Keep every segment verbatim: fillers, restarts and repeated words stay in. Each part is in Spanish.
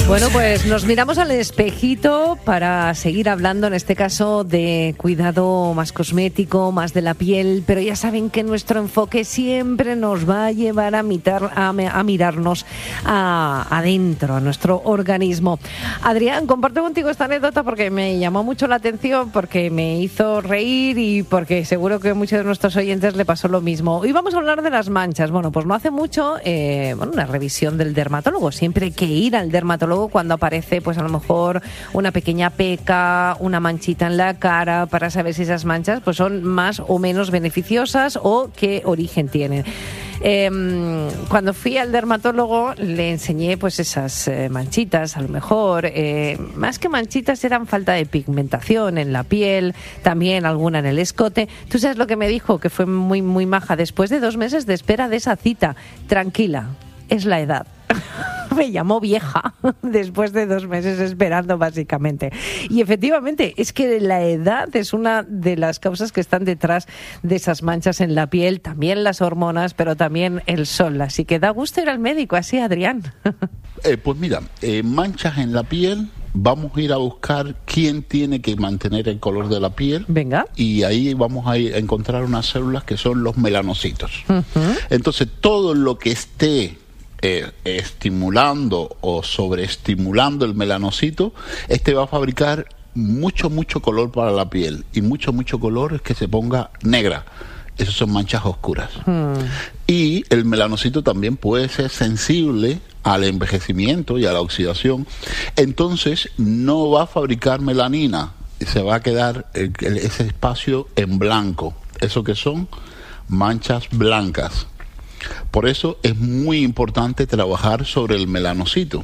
Bueno, pues nos miramos al espejito para seguir hablando, en este caso, de cuidado más cosmético, más de la piel, pero ya saben que nuestro enfoque siempre nos va a llevar a, mitar, a, a mirarnos a, adentro, a nuestro organismo. Adrián, comparto contigo esta anécdota porque me llamó mucho la atención, porque me hizo reír y porque seguro que a muchos de nuestros oyentes le pasó lo mismo. Hoy vamos a hablar de las manchas. Bueno, pues no hace mucho, eh, bueno, una revisión del dermatólogo. Siempre hay que ir al dermatólogo cuando aparece, pues a lo mejor una pequeña peca, una manchita en la cara, para saber si esas manchas pues son más o menos beneficiosas o qué origen tienen. Eh, cuando fui al dermatólogo le enseñé pues esas eh, manchitas, a lo mejor eh, más que manchitas eran falta de pigmentación en la piel, también alguna en el escote. ¿Tú sabes lo que me dijo? Que fue muy muy maja. Después de dos meses de espera de esa cita, tranquila, es la edad. Me llamó vieja después de dos meses esperando, básicamente. Y efectivamente, es que la edad es una de las causas que están detrás de esas manchas en la piel, también las hormonas, pero también el sol. Así que da gusto ir al médico, así, Adrián. Eh, pues mira, eh, manchas en la piel, vamos a ir a buscar quién tiene que mantener el color de la piel. Venga. Y ahí vamos a, ir a encontrar unas células que son los melanocitos. Uh-huh. Entonces, todo lo que esté Eh, estimulando o sobreestimulando el melanocito, este va a fabricar mucho, mucho color para la piel, y mucho, mucho color es que se ponga negra. Esas son manchas oscuras. Hmm. Y el melanocito también puede ser sensible al envejecimiento y a la oxidación. Entonces no va a fabricar melanina, se va a quedar el, el, ese espacio en blanco. Eso que son manchas blancas. Por eso es muy importante trabajar sobre el melanocito.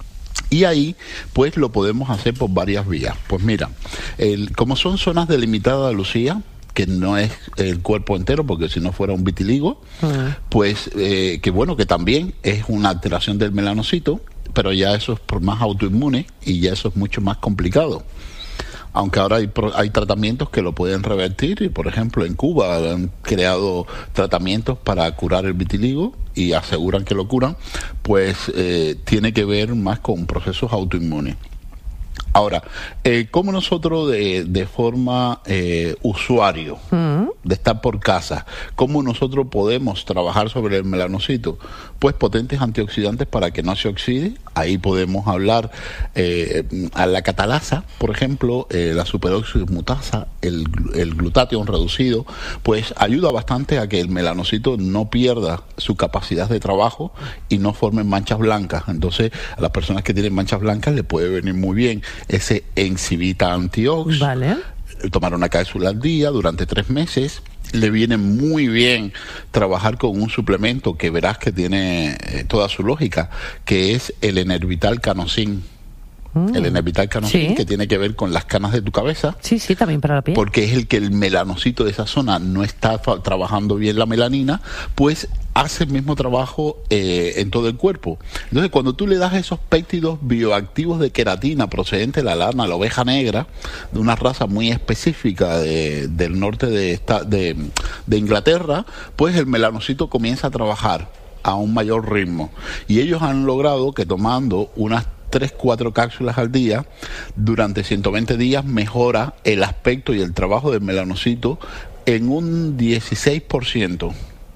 Y ahí, pues, lo podemos hacer por varias vías. Pues mira, el, como son zonas delimitadas, Lucía, que no es el cuerpo entero, porque si no fuera un vitiligo, uh-huh. pues, eh, que bueno, que también es una alteración del melanocito, pero ya eso es por más autoinmune y ya eso es mucho más complicado. Aunque ahora hay, hay tratamientos que lo pueden revertir, y por ejemplo en Cuba han creado tratamientos para curar el vitiligo y aseguran que lo curan, pues eh, tiene que ver más con procesos autoinmunes. Ahora, eh, ¿cómo nosotros de, de forma eh, usuario, uh-huh. de estar por casa, cómo nosotros podemos trabajar sobre el melanocito? Pues potentes antioxidantes para que no se oxide. Ahí podemos hablar eh, a la catalasa, por ejemplo, eh, la superoxidimutasa, el, el glutatión reducido, pues ayuda bastante a que el melanocito no pierda su capacidad de trabajo y no formen manchas blancas. Entonces, a las personas que tienen manchas blancas le puede venir muy bien ese Encivita Antiox. Vale. Tomar una cápsula al día durante tres meses. Le viene muy bien trabajar con un suplemento que verás que tiene eh, toda su lógica, que es el Enervital Canosin. Mm. El Enervital Canosin, ¿sí? Que tiene que ver con las canas de tu cabeza. Sí, sí, también para la piel. Porque es el que el melanocito de esa zona no está fa- trabajando bien la melanina, pues hace el mismo trabajo eh, en todo el cuerpo. Entonces, cuando tú le das esos péptidos bioactivos de queratina procedente de la lana, la oveja negra, de una raza muy específica de, del norte de, esta, de, de Inglaterra, pues el melanocito comienza a trabajar a un mayor ritmo. Y ellos han logrado que tomando unas tres, cuatro cápsulas al día, durante ciento veinte días mejora el aspecto y el trabajo del melanocito en un dieciséis por ciento.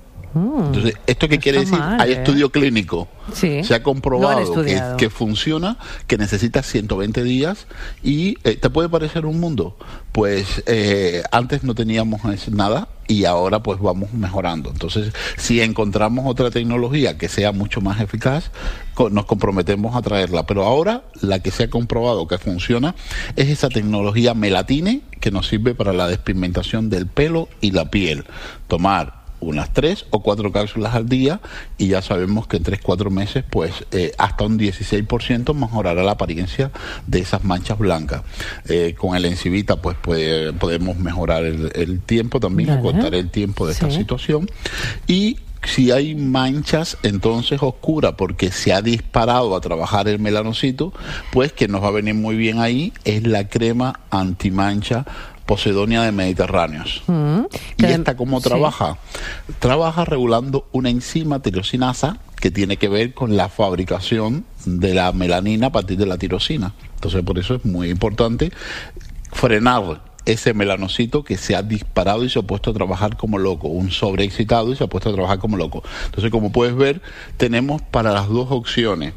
Mm, Entonces, ¿esto qué quiere decir? Mal, Hay ¿eh? estudio clínico. Sí. Se ha comprobado que, que funciona, que necesita ciento veinte días y eh, ¿te puede parecer un mundo? Pues eh, antes no teníamos nada y ahora pues vamos mejorando. Entonces, si encontramos otra tecnología que sea mucho más eficaz, nos comprometemos a traerla. Pero ahora la que se ha comprobado que funciona es esa tecnología Melatine, que nos sirve para la despigmentación del pelo y la piel. Tomar unas tres o cuatro cápsulas al día y ya sabemos que en tres, cuatro meses pues eh, hasta un dieciséis por ciento mejorará la apariencia de esas manchas blancas. Eh, con el Encivita pues puede, podemos mejorar el, el tiempo también, vale. acortar el tiempo de sí. esta situación. Y si hay manchas entonces oscuras porque se ha disparado a trabajar el melanocito, pues que nos va a venir muy bien ahí es la crema antimancha Posidonia de Mediterráneos. Mm, ¿Y esta cómo sí. trabaja? Trabaja regulando una enzima tirosinasa que tiene que ver con la fabricación de la melanina a partir de la tirosina. Entonces, por eso es muy importante frenar ese melanocito que se ha disparado y se ha puesto a trabajar como loco, un sobreexcitado y se ha puesto a trabajar como loco. Entonces, como puedes ver, tenemos para las dos opciones.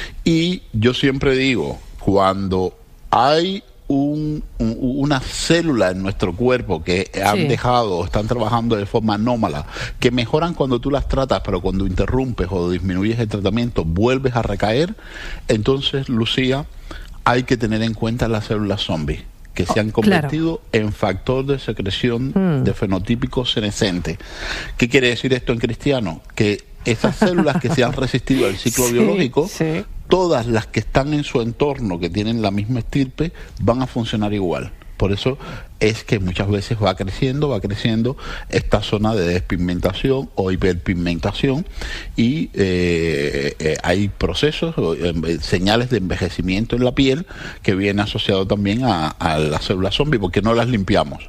Y yo siempre digo, cuando hay un, un, una célula en nuestro cuerpo que han sí. dejado o están trabajando de forma anómala, que mejoran cuando tú las tratas, pero cuando interrumpes o disminuyes el tratamiento vuelves a recaer, entonces, Lucía, hay que tener en cuenta las células zombie, que se han convertido oh, claro. en factor de secreción mm. de fenotípico senescente. ¿Qué quiere decir esto en cristiano? Que esas células que se han resistido al ciclo sí, biológico, sí. todas las que están en su entorno, que tienen la misma estirpe, van a funcionar igual. Por eso es que muchas veces va creciendo, va creciendo esta zona de despigmentación o hiperpigmentación y eh, eh, hay procesos, eh, señales de envejecimiento en la piel que viene asociado también a, a las células zombie porque no las limpiamos.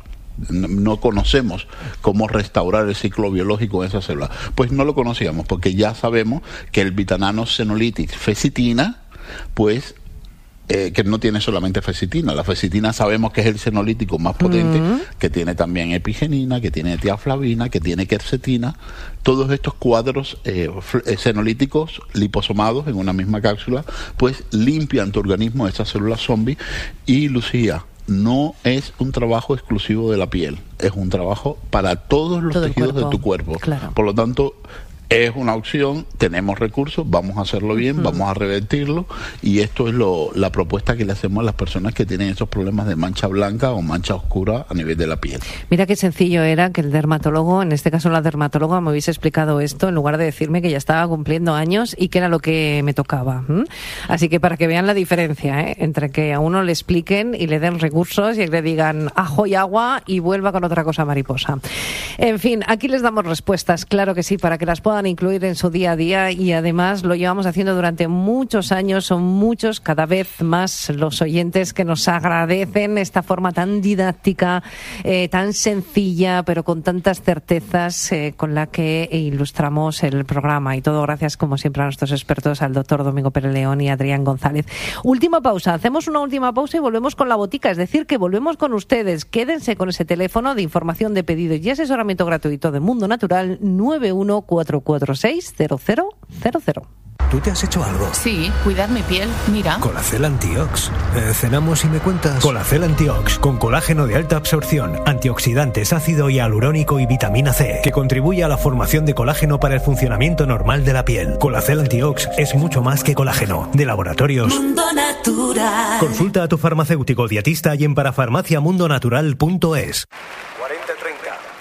No conocemos cómo restaurar el ciclo biológico de esas células. Pues no lo conocíamos porque ya sabemos que el Vitanano Senolytic fecitina, pues Eh, que no tiene solamente fecitina. La fecitina sabemos que es el senolítico más potente, mm. que tiene también epigenina, que tiene tiaflavina, que tiene quercetina. Todos estos cuadros eh, senolíticos liposomados en una misma cápsula, pues limpian tu organismo de estas células zombie. Y Lucía, no es un trabajo exclusivo de la piel, es un trabajo para todos los Todo tejidos de tu cuerpo. Claro. Por lo tanto, es una opción, tenemos recursos, vamos a hacerlo bien, uh-huh. vamos a revertirlo y esto es lo, la propuesta que le hacemos a las personas que tienen esos problemas de mancha blanca o mancha oscura a nivel de la piel. Mira qué sencillo era que el dermatólogo, en este caso la dermatóloga, me hubiese explicado esto en lugar de decirme que ya estaba cumpliendo años y que era lo que me tocaba. ¿Mm? Así que para que vean la diferencia, ¿eh? entre que a uno le expliquen y le den recursos y le digan ajo y agua y vuelva con otra cosa mariposa. En fin, aquí les damos respuestas, claro que sí, para que las puedan incluir en su día a día y además lo llevamos haciendo durante muchos años, son muchos, cada vez más los oyentes que nos agradecen esta forma tan didáctica, eh, tan sencilla, pero con tantas certezas eh, con la que ilustramos el programa y todo gracias como siempre a nuestros expertos, al doctor Domingo Pérez León y Adrián González. Última pausa, hacemos una última pausa y volvemos con la botica, es decir, que volvemos con ustedes. Quédense con ese teléfono de información de pedido y asesoramiento gratuito de Mundo Natural nueve uno cuatro cuatro seis cero cero cero cero. ¿Tú te has hecho algo? Sí, cuidar mi piel, mira. Colacel Antiox. Eh, cenamos y me cuentas. Colacel Antiox, con colágeno de alta absorción, antioxidantes, ácido hialurónico y vitamina C, que contribuye a la formación de colágeno para el funcionamiento normal de la piel. Colacel Antiox es mucho más que colágeno. De Laboratorios Mundo Natural. Consulta a tu farmacéutico dietista y en parafarmacia mundo natural punto es. cuarenta treinta.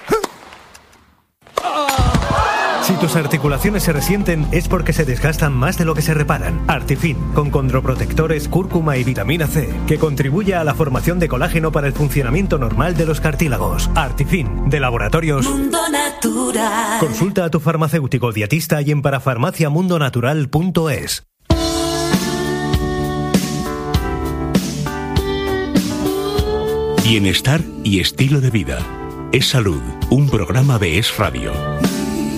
Si tus articulaciones se resienten es porque se desgastan más de lo que se reparan. Artifin, con condroprotectores, cúrcuma y vitamina C, que contribuye a la formación de colágeno para el funcionamiento normal de los cartílagos. Artifin, de Laboratorios Mundo Natural. Consulta a tu farmacéutico dietista y en parafarmacia mundo natural punto es. Bienestar y estilo de vida. Es Salud, un programa de Es Radio.